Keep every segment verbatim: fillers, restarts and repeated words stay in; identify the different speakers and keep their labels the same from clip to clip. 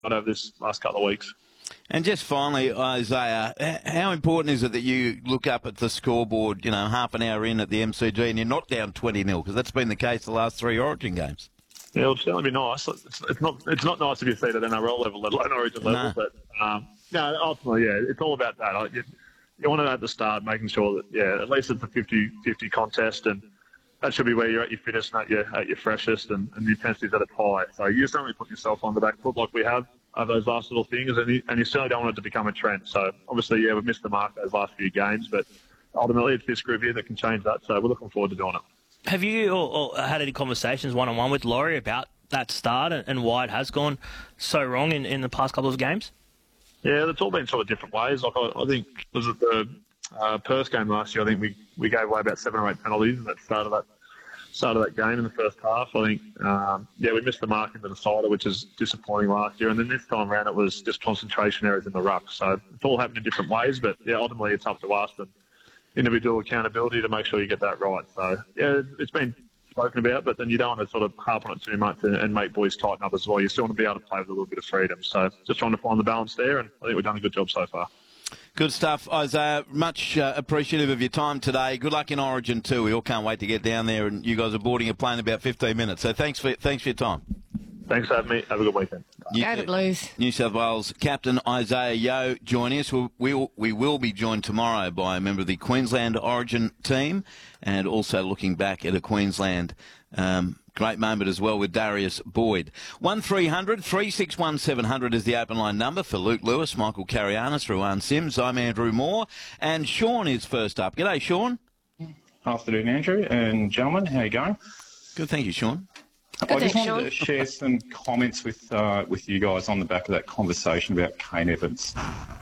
Speaker 1: over this last couple of weeks.
Speaker 2: And just finally, Isaiah, how important is it that you look up at the scoreboard, you know, half an hour in at the M C G and you're not down twenty nil? Because that's been the case the last three Origin games.
Speaker 1: Yeah, it'll certainly be nice. It's, it's not it's not nice if you see it at N R L level, let alone Origin level.
Speaker 2: No.
Speaker 1: But, um, no, ultimately, yeah, it's all about that. Like, you, you want to know at the start, making sure that, yeah, at least it's a fifty-fifty contest, and that should be where you're at your fittest and at your, at your freshest, and, and the intensity's at its high. So you just don't really put yourself on the back foot like we have over those last little things, and you, and you certainly don't want it to become a trend. So obviously, yeah, we've missed the mark those last few games, but ultimately it's this group here that can change that. So we're looking forward to doing it.
Speaker 3: Have you or, or had any conversations one-on-one with Laurie about that start and, and why it has gone so wrong in, in the past couple of games?
Speaker 1: Yeah, it's all been sort of different ways. Like I, I think was it the uh, Perth game last year? I think we, we gave away about seven or eight penalties at the start of that start of that game in the first half. I think um, yeah, we missed the mark in the decider, which is disappointing last year. And then this time around, it was just concentration errors in the ruck. So it's all happened in different ways. But yeah, ultimately, it's up to us and individual accountability to make sure you get that right. So yeah, it's been spoken about, but then you don't want to sort of harp on it too much and, and make boys tighten up as well. You still want to be able to play with a little bit of freedom. So just trying to find the balance there, and I think we've done a good job so far.
Speaker 2: Good stuff, Isaiah. Much uh, appreciative of your time today. Good luck in Origin too. We all can't wait to get down there, and you guys are boarding a plane in about fifteen minutes. So thanks for thanks for your time.
Speaker 1: Thanks for having me. Have a good weekend.
Speaker 4: Go the Blues.
Speaker 2: New South Wales captain Isaiah Yeo joining us. We'll, we'll, we will be joined tomorrow by a member of the Queensland Origin team, and also looking back at a Queensland um, great moment as well with Darius Boyd. one three hundred, three six one, seven hundred is the open line number for Luke Lewis, Michael Carianis, Ruan Sims. I'm Andrew Moore, and Sean is first up. G'day, Sean.
Speaker 5: Afternoon, Andrew and gentlemen. How you going?
Speaker 2: Good, thank you, Sean.
Speaker 5: I just wanted to share some comments with uh, with you guys on the back of that conversation about Kane Evans.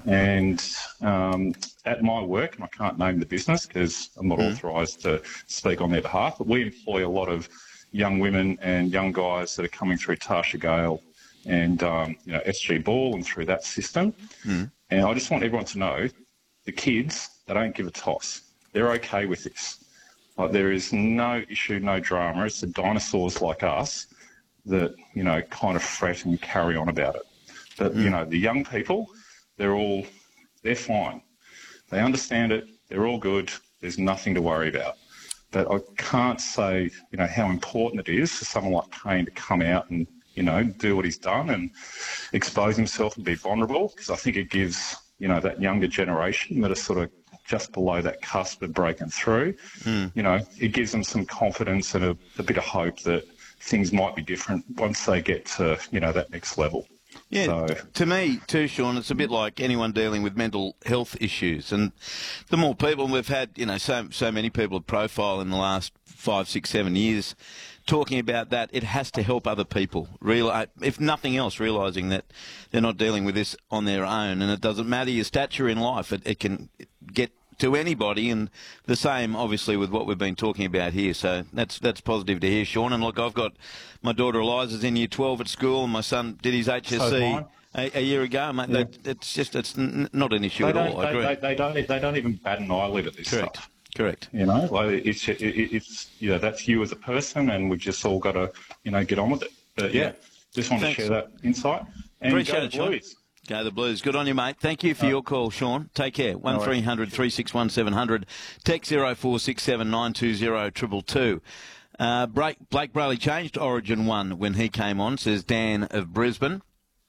Speaker 5: And um, at my work, and I can't name the business because I'm not mm. authorised to speak on their behalf, but we employ a lot of young women and young guys that are coming through Tarsha Gale and um, you know S G Ball and through that system. Mm. And I just want everyone to know, the kids, they don't give a toss. They're okay with this. Like, there is no issue, no drama. It's the dinosaurs like us that, you know, kind of fret and carry on about it. But, mm. you know, the young people, they're all, they're fine. They understand it. They're all good. There's nothing to worry about. But I can't say, you know, how important it is for someone like Kane to come out and, you know, do what he's done and expose himself and be vulnerable, because I think it gives, you know, that younger generation that are sort of just below that cusp of breaking through, mm. you know, it gives them some confidence and a, a bit of hope that things might be different once they get to, you know, that next level.
Speaker 2: Yeah,
Speaker 5: so,
Speaker 2: to me too, Sean, it's a bit like anyone dealing with mental health issues. And the more people we've had, you know, so so many people profile in the last five, six, seven years talking about that, it has to help other people, realize, if nothing else, realising that they're not dealing with this on their own. And it doesn't matter your stature in life, it, it can get to anybody, and the same obviously with what we've been talking about here. So that's that's positive to hear, Sean. And look, I've got my daughter Eliza's in year twelve at school, and my son did his H S C so a, a year ago. Mate, yeah. that, it's just it's n- not an issue
Speaker 5: they
Speaker 2: at all. I agree.
Speaker 5: They, they don't they don't even bat an eyelid at this
Speaker 2: Correct.
Speaker 5: stuff.
Speaker 2: Correct.
Speaker 5: You know, like it's it, it's you know that's you as a person, and we've just all got to you know get on with it. But yeah, yeah. just want Thanks. to share that insight. And
Speaker 2: Appreciate
Speaker 5: go
Speaker 2: it, Sean.
Speaker 5: Blues.
Speaker 2: Go the Blues. Good on you, mate. Thank you for uh, your call, Sean. Take care. one three hundred, three six one, seven hundred. Text zero four six seven, nine two zero, two two two. Uh, Blake, Blake Brayley changed Origin one when he came on, says Dan of Brisbane.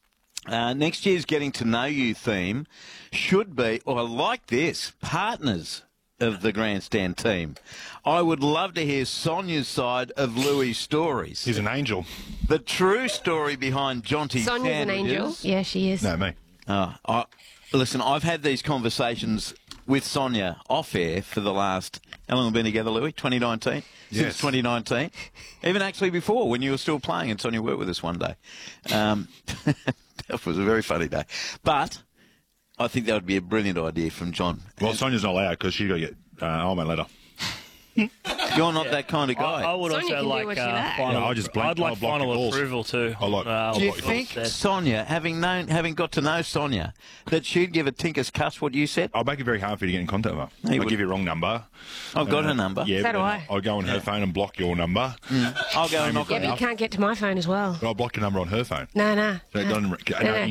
Speaker 2: Uh, next year's Getting to Know You theme should be, or oh, I like this, partners of the grandstand team. I would love to hear Sonia's side of Louis' stories.
Speaker 6: He's an angel.
Speaker 2: The true story behind Jonty
Speaker 4: Sonia's
Speaker 2: sandwiches.
Speaker 4: an angel. Yeah, she is.
Speaker 6: No, me.
Speaker 2: Oh, I, listen, I've had these conversations with Sonia off air for the last, how long have we been together, Louis? twenty nineteen?
Speaker 6: Yes.
Speaker 2: Since twenty nineteen. Even actually before, when you were still playing and Sonia worked with us one day. Um, that was a very funny day. But I think that would be a brilliant idea from John.
Speaker 6: Well, Sonia's not allowed because she's got to get uh, Old Man Letter.
Speaker 2: You're not that kind of guy.
Speaker 3: I, I would
Speaker 4: Sonia
Speaker 3: also
Speaker 4: can do
Speaker 3: like
Speaker 4: what she
Speaker 3: uh,
Speaker 4: likes.
Speaker 3: final.
Speaker 6: Yeah, I'll just blank-
Speaker 3: I'd like
Speaker 6: I'll block
Speaker 3: final
Speaker 6: your balls.
Speaker 3: approval too.
Speaker 6: I like-
Speaker 3: Uh,
Speaker 6: I'll
Speaker 2: Do you
Speaker 6: block your
Speaker 2: think
Speaker 3: said.
Speaker 2: Sonia, having known, having got to know Sonia, that she'd give a tinker's cuss what you said?
Speaker 6: I'll make it very hard for you to get in contact with her.
Speaker 2: He
Speaker 6: I'll
Speaker 2: would-
Speaker 6: give you a wrong number.
Speaker 2: I've got her number.
Speaker 6: Yeah,
Speaker 4: So
Speaker 6: but
Speaker 4: do
Speaker 6: then
Speaker 4: I.
Speaker 6: I'll go on her phone and block your number.
Speaker 2: I'll go and knock
Speaker 4: Yeah,
Speaker 2: on
Speaker 4: but you
Speaker 2: her.
Speaker 4: can't get to my phone as well.
Speaker 6: But I'll block your number on her phone.
Speaker 4: No, no.
Speaker 6: So it
Speaker 4: no.
Speaker 6: doesn't,
Speaker 4: No, no.